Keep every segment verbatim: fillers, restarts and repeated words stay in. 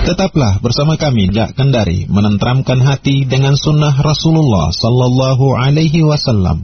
Tetaplah bersama kami Jak Kendari menenteramkan hati dengan sunnah Rasulullah sallallahu alaihi wasallam.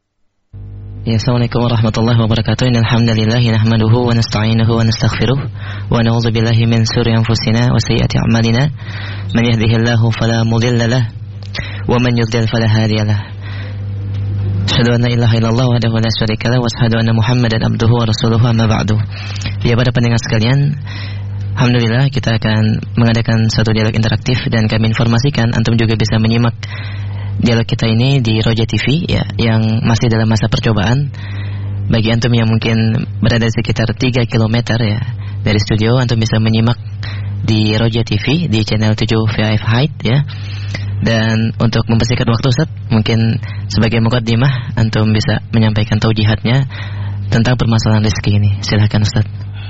Ya, Assalamualaikum warahmatullahi wabarakatuh. Innal hamdalillah nahmaduhu wa nasta'inuhu wa nastaghfiruh wa na'udzu billahi min shururi anfusina wa sayyiati a'malina. Man yahdihillahu fala mudilla lahu wa man yudlil fala hadiya lahu. Asyhadu an la ilaha illallah wahdahu la syarika lahu wa asyhadu anna Muhammadan abduhu wa rasuluhu amma ba'du. Ya, para pendengar sekalian, alhamdulillah kita akan mengadakan satu dialog interaktif dan kami informasikan antum juga bisa menyimak dialog kita ini di Roja T V ya, yang masih dalam masa percobaan. Bagi antum yang mungkin berada di sekitar tiga kilometer ya dari studio, antum bisa menyimak di Roja T V di channel tujuh V I F Height ya. Dan untuk mempersingkat waktu Ustaz, mungkin sebagai muqaddimah antum bisa menyampaikan taujihatnya tentang permasalahan rezeki ini. Silakan Ustaz.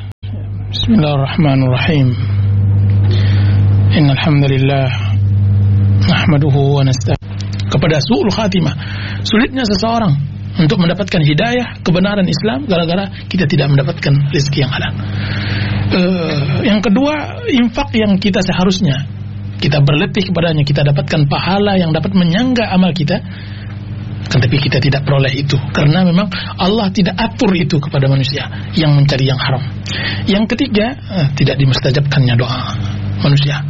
Bismillahirrahmanirrahim. Innal hamdalillah nahmaduhu wa nasta'in. Kepada su'ul khatimah, sulitnya seseorang untuk mendapatkan hidayah kebenaran Islam gara-gara kita tidak mendapatkan rezeki yang halal. Uh, yang kedua, infak yang kita seharusnya kita berletih kepadanya, kita dapatkan pahala yang dapat menyangga amal kita, kan tapi kita tidak peroleh itu karena memang Allah tidak atur itu kepada manusia yang mencari yang haram. Yang ketiga, uh, tidak dimustajabkannya doa manusia.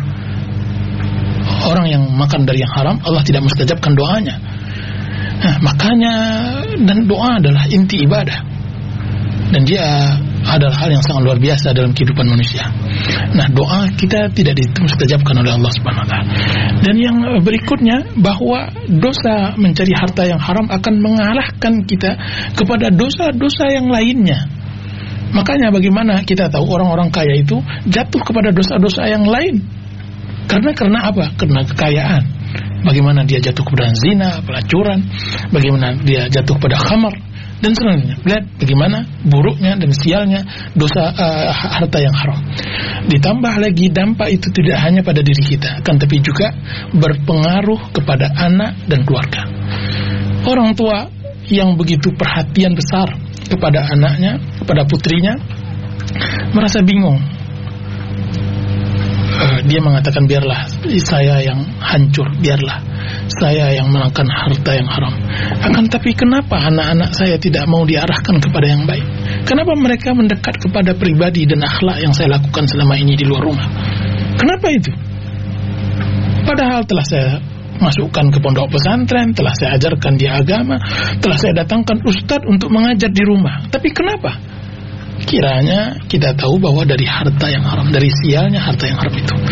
Orang yang makan dari yang haram, Allah tidak mustajabkan doanya. Nah, makanya, dan doa adalah inti ibadah, dan dia adalah hal yang sangat luar biasa dalam kehidupan manusia. Nah, doa kita tidak dimustajabkan oleh Allah Subhanahu wa taala. Dan yang berikutnya, bahwa dosa mencari harta yang haram akan mengalahkan kita kepada dosa-dosa yang lainnya. Makanya bagaimana kita tahu orang-orang kaya itu jatuh kepada dosa-dosa yang lain? Karena karena apa? Karena kekayaan. Bagaimana dia jatuh kepada zina, pelacuran, bagaimana dia jatuh pada khamar dan selanjutnya. Lihat bagaimana buruknya dan sialnya dosa uh, harta yang haram. Ditambah lagi dampak itu tidak hanya pada diri kita, kan tapi juga berpengaruh kepada anak dan keluarga. Orang tua yang begitu perhatian besar kepada anaknya, kepada putrinya, merasa bingung. Uh, dia mengatakan, biarlah saya yang hancur, biarlah saya yang memakan harta yang haram. Akan tapi kenapa anak-anak saya tidak mau diarahkan kepada yang baik? Kenapa mereka mendekat kepada pribadi dan akhlak yang saya lakukan selama ini di luar rumah? Kenapa itu? Padahal telah saya masukkan ke pondok pesantren, telah saya ajarkan dia agama, telah saya datangkan ustadz untuk mengajar di rumah. Tapi kenapa? Kiranya kita tahu bahwa dari harta yang haram, dari sialnya harta yang haram itu.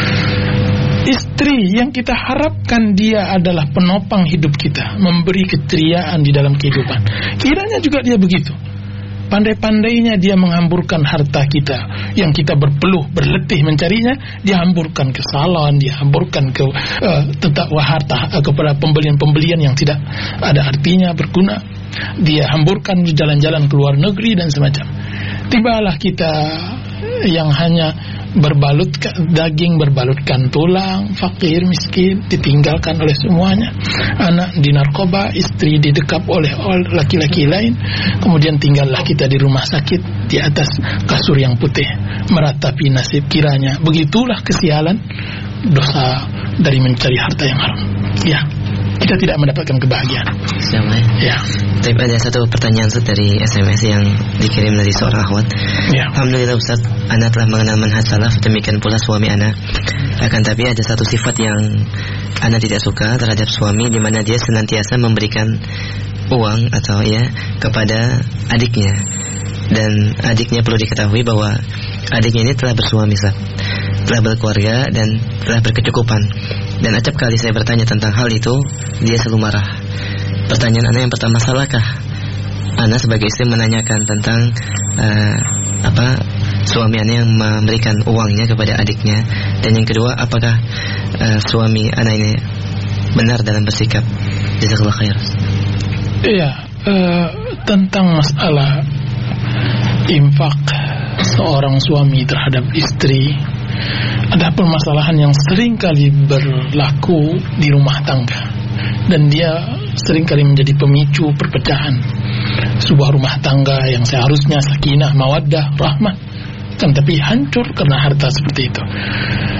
Istri yang kita harapkan dia adalah penopang hidup kita, memberi keceriaan di dalam kehidupan, kiranya juga dia begitu. Pandai-pandainya dia menghamburkan harta kita yang kita berpeluh, berletih mencarinya, dia hamburkan ke salon, dia hamburkan ke uh, tentang harta uh, kepada pembelian-pembelian yang tidak ada artinya, berguna. Dia hamburkan di jalan-jalan ke luar negeri dan semacam. Tibalah kita yang hanya berbalut daging, berbalutkan tulang, fakir, miskin, ditinggalkan oleh semuanya. Anak di narkoba, istri didekap oleh laki-laki lain. Kemudian tinggallah kita di rumah sakit di atas kasur yang putih, meratapi nasib. Kiranya begitulah kesialan dosa dari mencari harta yang haram. Ya, kita tidak mendapatkan kebahagiaan. Sama ya. Tapi ada satu pertanyaan Ustaz dari S M S yang dikirim dari seorang akhwat. Ya. Alhamdulillah Ustaz, anak telah mengenal manhaj salaf, demikian pula suami anak. Akan tapi ada satu sifat yang anak tidak suka terhadap suami, di mana dia senantiasa memberikan uang atau ya kepada adiknya. Dan adiknya perlu diketahui bahwa adiknya ini telah bersuami Ustaz, telah berkeluarga dan telah berkecukupan. Dan acap kali saya bertanya tentang hal itu, dia selalu marah. Pertanyaan anak yang pertama, salahkah anak sebagai istri menanyakan tentang uh, apa suami anak yang memberikan uangnya kepada adiknya? Dan yang kedua, apakah uh, suami anak ini benar dalam bersikap? Jazakallahu khair. Iya, uh, tentang masalah infak seorang suami terhadap istri, ada permasalahan yang sering kali berlaku di rumah tangga, dan dia sering kali menjadi pemicu perpecahan sebuah rumah tangga yang seharusnya sakinah, mawaddah, rahmah, kan tapi hancur karena harta seperti itu.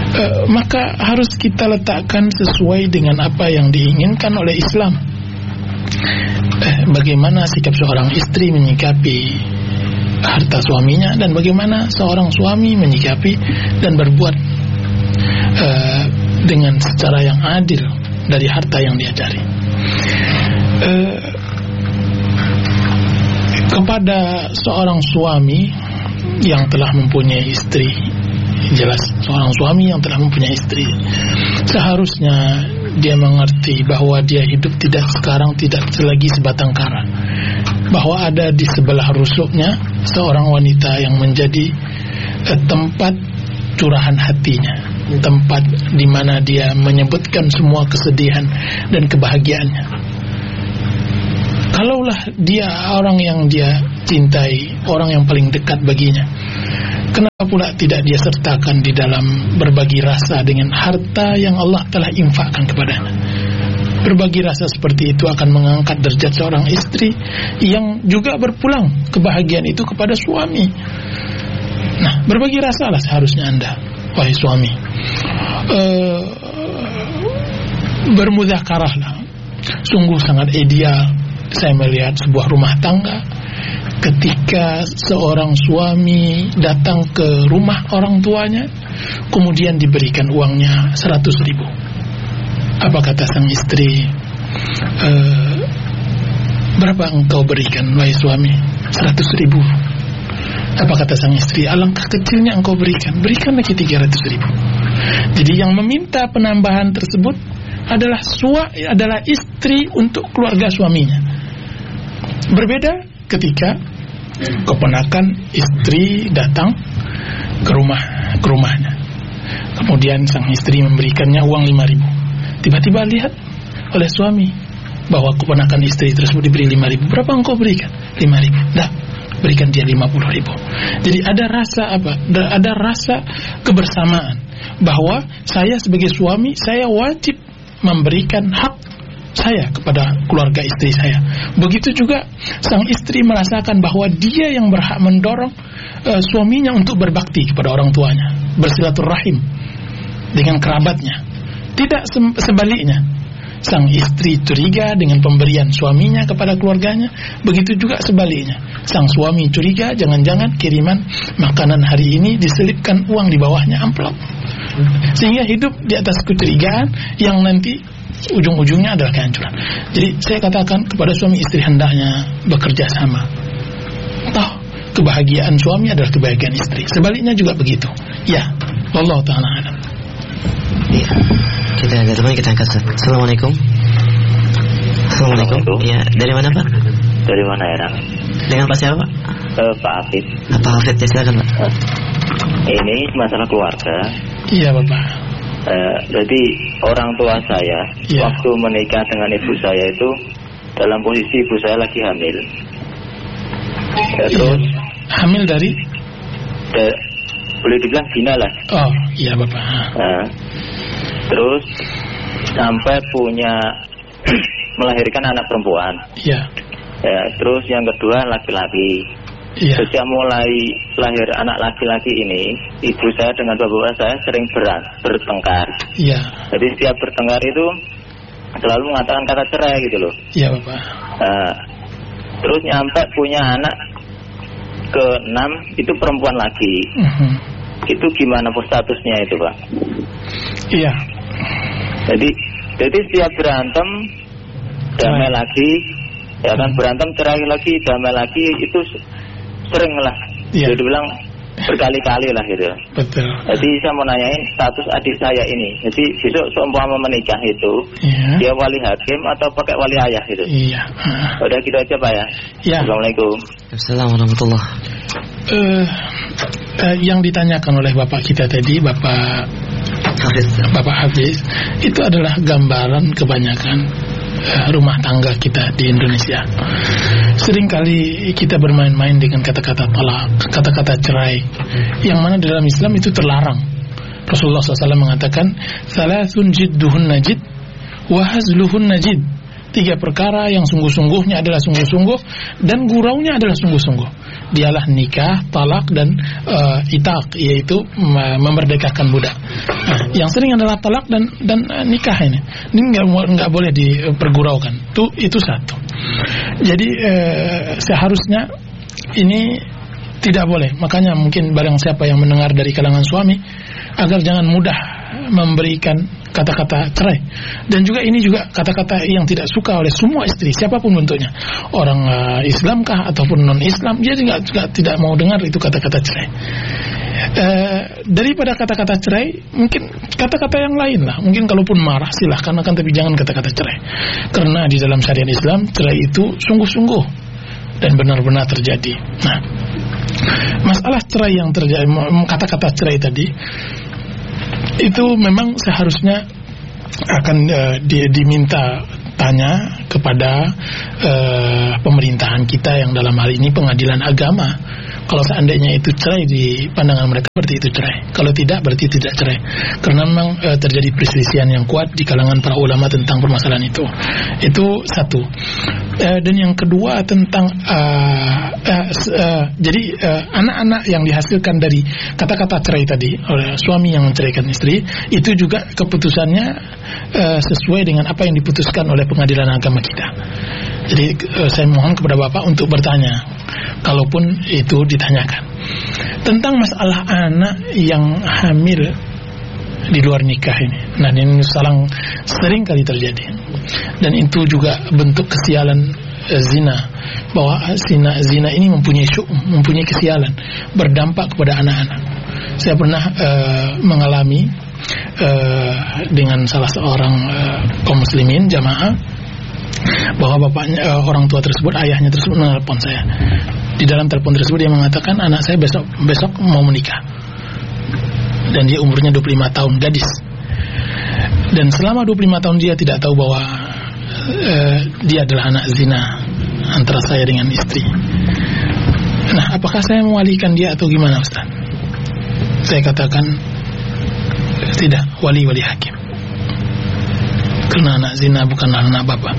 uh, maka harus kita letakkan sesuai dengan apa yang diinginkan oleh Islam. Eh, bagaimana sikap seorang istri menyikapi harta suaminya, dan bagaimana seorang suami menyikapi dan berbuat uh, dengan secara yang adil dari harta yang dia cari. Uh, kepada seorang suami yang telah mempunyai istri, jelas seorang suami yang telah mempunyai istri, seharusnya dia mengerti bahwa dia hidup tidak sekarang tidak lagi sebatang kara, bahwa ada di sebelah rusuknya seorang wanita yang menjadi eh, tempat curahan hatinya, tempat di mana dia menyebutkan semua kesedihan dan kebahagiaannya. Kalaulah dia orang yang dia cintai, orang yang paling dekat baginya, kenapa pula tidak dia sertakan di dalam berbagi rasa dengan harta yang Allah telah infakkan kepadanya? Berbagi rasa seperti itu akan mengangkat derajat seorang istri yang juga berpulang kebahagiaan itu kepada suami. Nah, berbagi rasa lah seharusnya Anda, wahai suami. Uh, bermudzakarah lah. Sungguh sangat ideal saya melihat sebuah rumah tangga ketika seorang suami datang ke rumah orang tuanya, kemudian diberikan uangnya seratus ribu. Apa kata sang istri? E, berapa engkau berikan, wahai suami? Seratus ribu. Apa kata sang istri? Alangkah kecilnya engkau berikan, berikan lagi tiga ratus ribu. Jadi yang meminta penambahan tersebut adalah sua, adalah istri untuk keluarga suaminya. Berbeda ketika keponakan istri datang ke rumah ke rumahnya, kemudian sang istri memberikannya uang lima ribu. Tiba-tiba lihat oleh suami bahwa keponakan istri tersebut diberi lima ribu. Berapa engkau berikan? lima ribu. Dah, berikan dia lima puluh ribu. Jadi ada rasa apa? Ada rasa kebersamaan bahwa saya sebagai suami, saya wajib memberikan hak saya kepada keluarga istri saya. Begitu juga sang istri merasakan bahwa dia yang berhak mendorong uh, suaminya untuk berbakti kepada orang tuanya, bersilaturahim dengan kerabatnya. Tidak se- sebaliknya, sang istri curiga dengan pemberian suaminya kepada keluarganya. Begitu juga sebaliknya, sang suami curiga jangan-jangan kiriman makanan hari ini diselipkan uang di bawahnya amplop, sehingga hidup di atas kecurigaan yang nanti ujung-ujungnya adalah kehancuran. Jadi saya katakan kepada suami istri hendaknya bekerja sama. Toh kebahagiaan suami adalah kebahagiaan istri. Sebaliknya juga begitu. Ya, wallahu ta'ala alam. Ya, kita ada teman kita angkat. Assalamualaikum. Assalamualaikum. Ya, dari mana Pak? Dari mana ya? Dengan Pak siapa Pak? Uh, Pak Hafid. Pak Hafid, ya silakan Pak. Uh, ini masalah keluarga. Iya Bapak. Uh, jadi orang tua saya ya, waktu menikah dengan ibu saya itu dalam posisi ibu saya lagi hamil. Ya, terus ya. Hamil dari? De, boleh dibilang zina lah. Oh iya Bapak. Uh, terus sampai punya melahirkan anak perempuan. Iya. Ya, terus yang kedua laki-laki. Ya. Sejak mulai lahir anak laki-laki ini, ibu saya dengan bapak saya sering berat, bertengkar. Iya. Jadi setiap bertengkar itu selalu mengatakan kata cerai gitu loh. Iya Bapak. Nah, terus nyampe punya anak ke enam itu perempuan lagi. Uh-huh. Itu gimana statusnya itu Pak? Iya. Jadi jadi setiap berantem damai cerai lagi, ya kan, berantem cerai lagi, damai lagi, itu sering lah, ya. Jadi bilang berkali-kali lah gitu. Betul. Jadi saya mau nanyain status adik saya ini. Jadi besok seumpama menikah itu, ya, dia wali hakim atau pakai wali ayah gitu? Iya. Udah gitu aja Pak ya. Ya. Assalamualaikum. Assalamualaikum warahmatullahi. Uh, uh, yang ditanyakan oleh bapak kita tadi, Bapak Hafiz, Bapak Hafiz, itu adalah gambaran kebanyakan rumah tangga kita di Indonesia. Seringkali kita bermain-main dengan kata-kata talak, kata-kata cerai, yang mana dalam Islam itu terlarang. Rasulullah shallallahu alaihi wasallam mengatakan, "Thalathun jidduhun najid, wa hazluhun najid." tiga perkara yang sungguh-sungguhnya adalah sungguh-sungguh dan guraunya adalah sungguh-sungguh. Dialah nikah, talak, dan uh, itaq, yaitu uh, memerdekakan budak. Nah, yang sering adalah talak dan dan uh, nikah ini. Ini nggak nggak boleh diperguraukan. Itu itu satu. Jadi uh, seharusnya ini tidak boleh. Makanya mungkin barang siapa yang mendengar dari kalangan suami agar jangan mudah memberikan kata-kata cerai. Dan juga ini juga kata-kata yang tidak suka oleh semua istri, siapapun bentuknya, orang uh, Islamkah ataupun non-Islam, dia juga, juga tidak mau dengar itu kata-kata cerai. Uh, daripada kata-kata cerai, mungkin kata-kata yang lain lah. Mungkin kalaupun marah silahkan, akan tapi jangan kata-kata cerai. Karena di dalam syariat Islam cerai itu sungguh-sungguh dan benar-benar terjadi. Nah, masalah cerai yang terjadi, kata-kata cerai tadi itu memang seharusnya akan uh, di, diminta tanya kepada uh, pemerintahan kita yang dalam hal ini pengadilan agama. Kalau seandainya itu cerai di pandangan mereka, berarti itu cerai. Kalau tidak, berarti tidak cerai. Karena memang uh, terjadi perselisihan yang kuat di kalangan para ulama tentang permasalahan itu. Itu satu. Uh, dan yang kedua tentang uh, uh, uh, jadi uh, anak-anak yang dihasilkan dari kata-kata cerai tadi oleh suami yang menceraikan istri, itu juga keputusannya uh, sesuai dengan apa yang diputuskan oleh pengadilan agama kita. Jadi uh, saya mohon kepada Bapak untuk bertanya, kalaupun itu ditanyakan tentang masalah anak yang hamil di luar nikah ini. Nah, ini salang sering kali terjadi. Dan itu juga bentuk kesialan uh, zina. Bahwa zina zina ini mempunyai syuk, mempunyai kesialan, berdampak kepada anak-anak. Saya pernah uh, mengalami uh, dengan salah seorang uh, kaum muslimin jamaah, bahwa bapaknya, uh, orang tua tersebut, ayahnya tersebut menelpon saya. Di dalam telepon tersebut dia mengatakan anak saya besok besok mau menikah. Dan dia umurnya dua puluh lima tahun, gadis. Dan selama dua puluh lima tahun dia tidak tahu bahwa uh, dia adalah anak zina antara saya dengan istri. Nah, apakah saya mewalikan dia atau gimana, Ustaz? Saya katakan tidak, wali-wali hakim. Karena anak zina bukanlah anak bapak.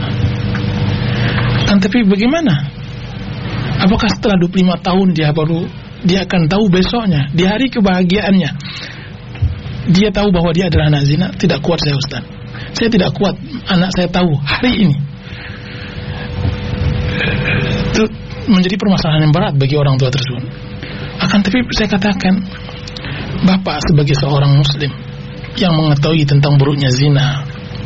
Kan tapi bagaimana? Apakah setelah dua puluh lima tahun dia baru dia akan tahu besoknya, di hari kebahagiaannya, dia tahu bahwa dia adalah anak zina? Tidak kuat saya, Ustaz. Saya tidak kuat anak saya tahu hari ini. Itu menjadi permasalahan yang berat bagi orang tua tersebut. Akan tapi saya katakan, Bapak sebagai seorang muslim yang mengetahui tentang buruknya zina,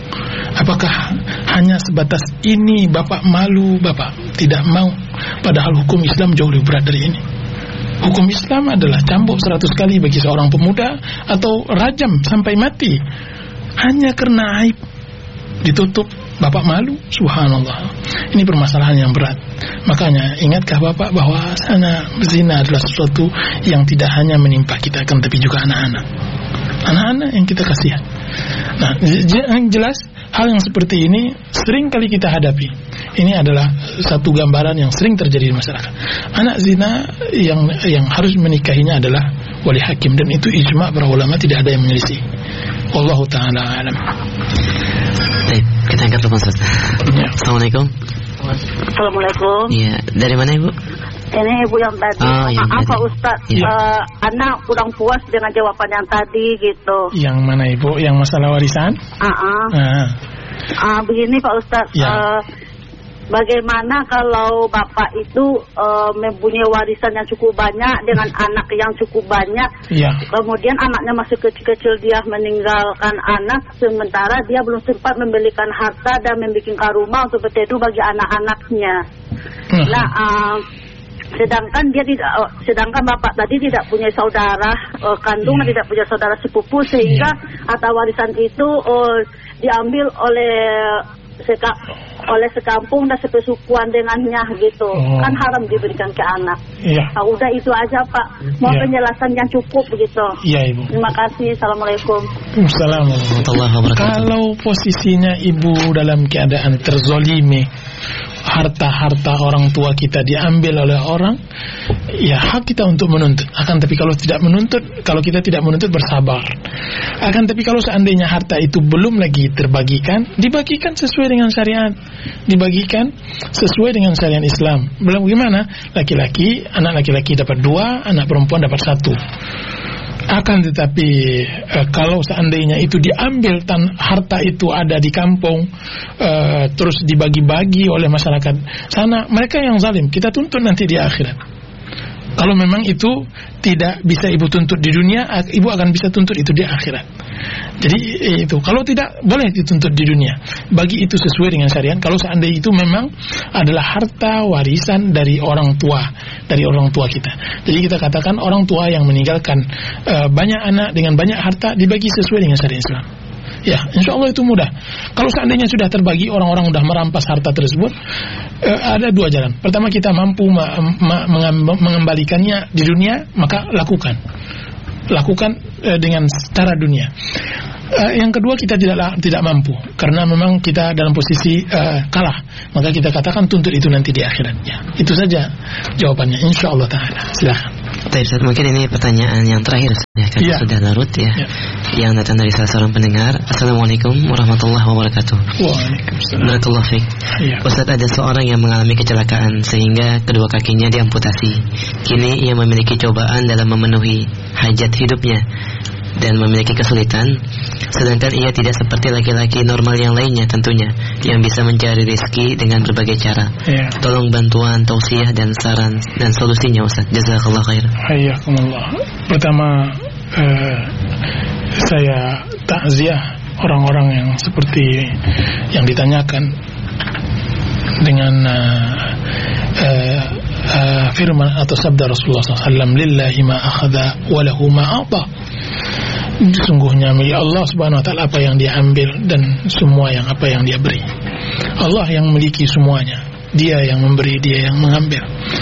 apakah hanya sebatas ini Bapak malu, Bapak tidak mau? Padahal hukum Islam jauh lebih berat dari ini. Hukum Islam adalah cambuk seratus kali bagi seorang pemuda, atau rajam sampai mati. Hanya karena aib ditutup, Bapak malu, subhanallah. Ini permasalahan yang berat. Makanya ingatkah Bapak bahwa sana zina adalah sesuatu yang tidak hanya menimpa kita, akan tapi juga anak-anak. Anak-anak yang kita kasihan. Nah, yang jelas hal yang seperti ini sering kali kita hadapi. Ini adalah satu gambaran yang sering terjadi di masyarakat. Anak zina yang yang harus menikahinya adalah wali hakim, dan itu ijma' para ulama, tidak ada yang menyelisih. Wallahu ta'ala alam. Baik, kita angkat telepon, Ustaz. Ya. Assalamualaikum. Assalamualaikum. Iya, dari mana Ibu? Ini Ibu yang tadi. Oh, yang Maaf tadi. Pak Ustaz, Ya. uh, anak kurang puas dengan jawaban yang tadi gitu. Yang mana Ibu? Yang masalah warisan? Uh-uh. Nah. Uh, begini Pak Ustaz, Ya. uh, bagaimana kalau bapak itu uh, mempunyai warisan yang cukup banyak dengan anak yang cukup banyak, Ya. kemudian anaknya masih kecil-kecil, dia meninggalkan anak, sementara dia belum sempat membelikan harta dan membikinkan rumah untuk berteduh bagi anak-anaknya. Hmm. Nah, uh, sedangkan dia tidak, uh, sedangkan bapak tadi tidak punya saudara uh, kandung, Ya. dan tidak punya saudara sepupu, sehingga harta warisan itu uh, diambil oleh seka, oleh sekampung dan sepesukuan dengannya gitu. Oh. Kan haram diberikan ke anak. Iya. Nah, udah itu aja Pak. Mau Ya. penjelasan yang cukup begitu. Iya Ibu. Terima kasih. Assalamualaikum. Assalamualaikum. Warahmatullahi wabarakatuh. Kalau posisinya ibu dalam keadaan terzolimi, harta-harta orang tua kita diambil oleh orang, ya hak kita untuk menuntut. Akan tapi kalau tidak menuntut, kalau kita tidak menuntut, bersabar. Akan tapi kalau seandainya harta itu belum lagi terbagikan, dibagikan sesuai dengan syariat, dibagikan sesuai dengan syariat Islam. Belum gimana? Laki-laki, anak laki-laki dapat dua, anak perempuan dapat satu. Akan tetapi e, kalau seandainya itu diambil tan harta itu ada di kampung, e, terus dibagi-bagi oleh masyarakat sana, mereka yang zalim, kita tuntut nanti di akhirat. Kalau memang itu tidak bisa ibu tuntut di dunia, ibu akan bisa tuntut itu di akhirat. Jadi itu, kalau tidak boleh dituntut di dunia, bagi itu sesuai dengan syariat. Kalau seandainya itu memang adalah harta warisan dari orang tua, dari orang tua kita. Jadi kita katakan orang tua yang meninggalkan uh, banyak anak dengan banyak harta, dibagi sesuai dengan syariat Islam. Ya, insya Allah itu mudah. Kalau seandainya sudah terbagi, orang-orang sudah merampas harta tersebut, eh, ada dua jalan. Pertama, kita mampu ma- ma- mengembalikannya di dunia, maka lakukan. Lakukan eh, dengan secara dunia. Eh, yang kedua, kita tidak tidak mampu, karena memang kita dalam posisi eh, kalah. Maka kita katakan tuntut itu nanti di akhirat. Ya, itu saja jawabannya, insya Allah Ta'ala. Silakan. Baik, mungkin ini pertanyaan yang terakhir ya, karena ya. sudah larut ya. ya. Yang datang dari salah seorang pendengar. Assalamualaikum warahmatullahi wabarakatuh. Waalaikumsalam. Barakallahu fiik. Ya. Ustaz, ada seorang yang mengalami kecelakaan sehingga kedua kakinya diamputasi. Kini ia memiliki cobaan dalam memenuhi hajat hidupnya dan memiliki kesulitan, sedangkan ia tidak seperti laki-laki normal yang lainnya tentunya, yang bisa mencari rezeki dengan berbagai cara. Ya. Tolong bantuan, tausiah dan saran dan solusinya Ustaz. Jazakallahu khair. Hayyakumullah. Pertama, eh, saya takziah orang-orang yang seperti yang ditanyakan dengan uh, uh, uh, firman atau sabda Rasulullah sallallahu alaihi wasallam, lillahi ma akhadha wa lahu ma a'ta. Sesungguhnya milik Allah Subhanahu wa taala apa yang dia ambil dan semua yang apa yang dia beri. Allah yang memiliki semuanya. Dia yang memberi, dia yang mengambil.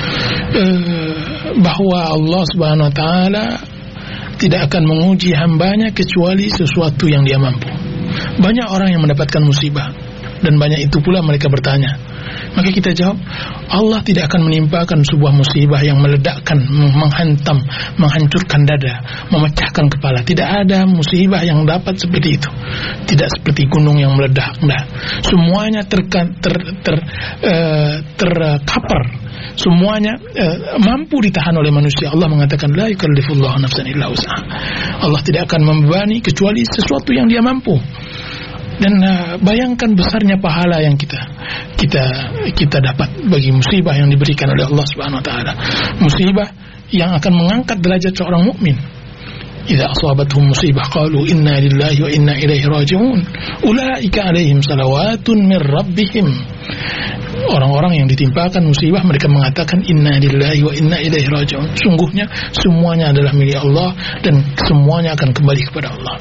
Uh, bahwa Allah Subhanahu wa taala tidak akan menguji hambanya kecuali sesuatu yang dia mampu. Banyak orang yang mendapatkan musibah, dan banyak itu pula mereka bertanya. Maka kita jawab, Allah tidak akan menimpakan sebuah musibah yang meledakkan, menghantam, menghancurkan dada, memecahkan kepala. Tidak ada musibah yang dapat seperti itu. Tidak seperti gunung yang meledak. Nah, semuanya terkapar, ter, ter, uh, terkapar. Semuanya uh, mampu ditahan oleh manusia. Allah mengatakan, la yukallifullahu nafsan illa wus'aha. Allah tidak akan membebani kecuali sesuatu yang dia mampu. Dan uh, bayangkan besarnya pahala yang kita kita kita dapat bagi musibah yang diberikan oleh Allah Subhanahu wa taala. Musibah yang akan mengangkat derajat seorang mukmin. Idza asabatuhum musibah qalu inna lillahi wa inna ilaihi raji'un. Ulaika 'alaihim salawatun min rabbihim. Orang-orang yang ditimpakan musibah, mereka mengatakan inna lillahi wa inna ilaihi raji'un. Sungguhnya semuanya adalah milik Allah dan semuanya akan kembali kepada Allah.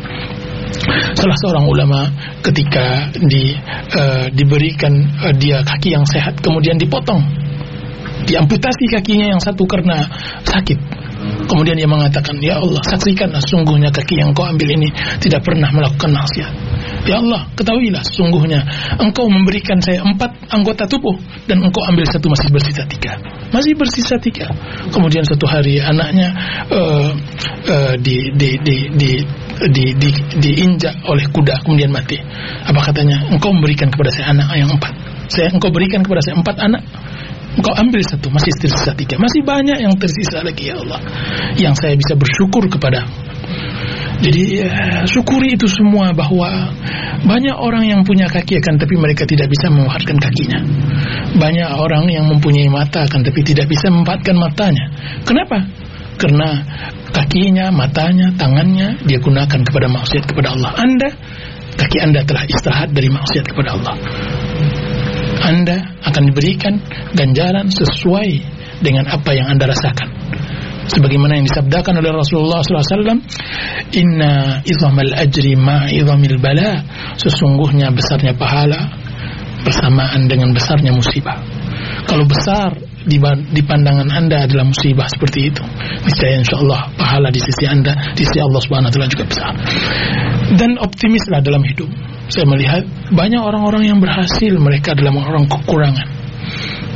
Salah seorang ulama ketika di, uh, diberikan uh, dia kaki yang sehat, kemudian dipotong, diamputasi kakinya yang satu karena sakit. Kemudian dia mengatakan, ya Allah, saksikanlah sungguhnya kaki yang kau ambil ini tidak pernah melakukan maksiat. Ya Allah, ketahuilah sungguhnya engkau memberikan saya empat anggota tubuh dan engkau ambil satu masih bersisa tiga. Masih bersisa tiga. Kemudian satu hari anaknya uh, uh, di, di, di, di, di, di, diinjak oleh kuda kemudian mati. Apa katanya? Engkau memberikan kepada saya anak yang empat. Saya engkau berikan kepada saya empat anak. Engkau ambil satu, masih tersisa tiga. Masih banyak yang tersisa lagi, ya Allah, yang saya bisa bersyukur kepada. Jadi ya, syukuri itu semua, bahwa banyak orang yang punya kaki akan tapi mereka tidak bisa memanfaatkan kakinya. Banyak orang yang mempunyai mata akan tapi tidak bisa memanfaatkan matanya. Kenapa? Karena kakinya, matanya, tangannya dia gunakan kepada maksiat kepada Allah. Anda, kaki Anda telah istirahat dari maksiat kepada Allah. Anda akan diberikan ganjaran sesuai dengan apa yang Anda rasakan. Sebagaimana yang disabdakan oleh Rasulullah sallallahu alaihi wasallam, inna izamal ajri ma'izamil bala. Sesungguhnya besarnya pahala bersamaan dengan besarnya musibah. Kalau besar di, di pandangan Anda adalah musibah seperti itu, niscaya insyaallah pahala di sisi Anda, di sisi Allah Subhanahu wa taala juga besar. Dan optimislah dalam hidup. Saya melihat banyak orang-orang yang berhasil, mereka adalah orang kekurangan.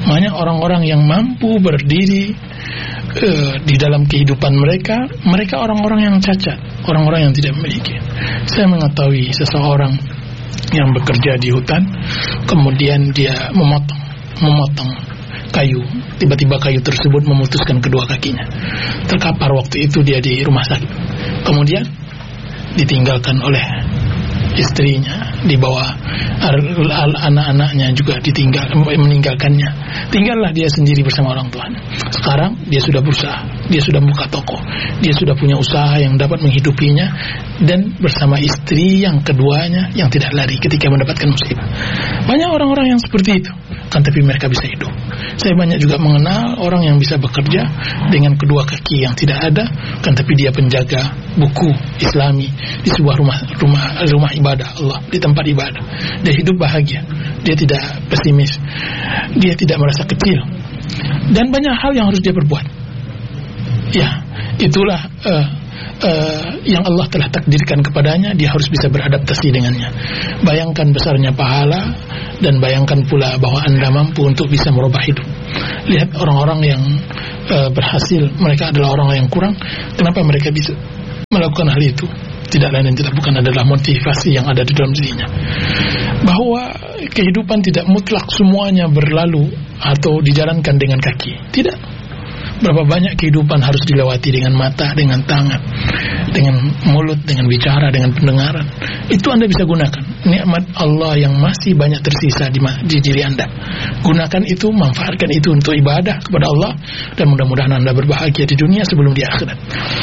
Banyak orang-orang yang mampu berdiri uh, di dalam kehidupan mereka, mereka orang-orang yang cacat, orang-orang yang tidak memiliki. Saya mengetahui seseorang yang bekerja di hutan, kemudian dia memotong, memotong kayu. Tiba-tiba kayu tersebut memutuskan kedua kakinya. Terkapar waktu itu dia di rumah sakit. Kemudian ditinggalkan oleh istrinya, dibawa anak-anaknya juga ditinggal, meninggalkannya. Tinggallah dia sendiri bersama orang tuanya. Sekarang dia sudah berusaha, dia sudah buka toko, dia sudah punya usaha yang dapat menghidupinya, dan bersama istri yang keduanya yang tidak lari ketika mendapatkan musibah. Banyak orang-orang yang seperti itu, kan tapi mereka bisa hidup. Saya banyak juga mengenal orang yang bisa bekerja dengan kedua kaki yang tidak ada, kan tapi dia penjaga buku Islami di sebuah rumah rumah rumah ibadah Allah, di tempat ibadah. Dia hidup bahagia, dia tidak pesimis, dia tidak merasa kecil, dan banyak hal yang harus dia perbuat. Ya, itulah uh, uh, yang Allah telah takdirkan kepadanya. Dia harus bisa beradaptasi dengannya. Bayangkan besarnya pahala, dan bayangkan pula bahwa Anda mampu untuk bisa merubah hidup. Lihat orang-orang yang uh, berhasil, mereka adalah orang yang kurang. Kenapa mereka bisa melakukan hal itu? Tidak lain dan tidak bukan adalah motivasi yang ada di dalam dirinya, bahwa kehidupan tidak mutlak semuanya berlalu atau dijalankan dengan kaki. Tidak. Berapa banyak kehidupan harus dilewati dengan mata, dengan tangan, dengan mulut, dengan bicara, dengan pendengaran. Itu Anda bisa gunakan nikmat Allah yang masih banyak tersisa di, di diri Anda. Gunakan itu, manfaatkan itu untuk ibadah kepada Allah, dan mudah-mudahan Anda berbahagia di dunia sebelum di akhirat.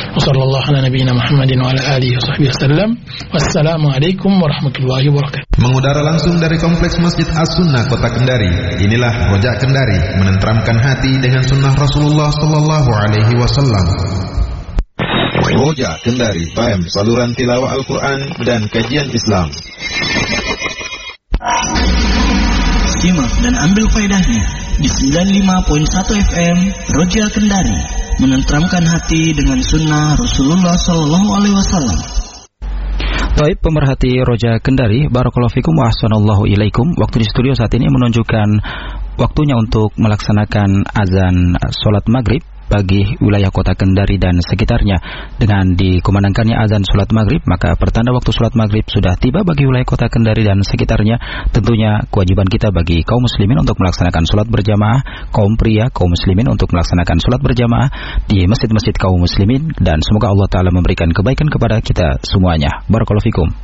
Wassalamualaikum warahmatullahi wabarakatuh. Mengudara langsung dari Kompleks Masjid As-Sunnah Kota Kendari. Inilah Rojak Kendari, menenteramkan hati dengan sunnah Rasulullah Sallallahu Alaihi Wasallam. Rojak Kendari, F M, saluran tilawah Al-Quran dan kajian Islam. Simak dan ambil faedahnya di sembilan puluh lima koma satu F M Rojak Kendari, menenteramkan hati dengan sunnah Rasulullah Sallallahu Alaihi Wasallam. Baik pemerhati Roja Kendari, barakallahu fikum wa ahsanallahu ilaikum. Waktu di studio saat ini menunjukkan waktunya untuk melaksanakan azan sholat maghrib bagi wilayah kota Kendari dan sekitarnya. Dengan dikumandangkannya azan sholat maghrib, maka pertanda waktu sholat maghrib sudah tiba bagi wilayah kota Kendari dan sekitarnya. Tentunya kewajiban kita bagi kaum muslimin untuk melaksanakan sholat berjamaah, kaum pria, kaum muslimin untuk melaksanakan sholat berjamaah di masjid-masjid kaum muslimin, dan semoga Allah Ta'ala memberikan kebaikan kepada kita semuanya. Barakallahu fikum.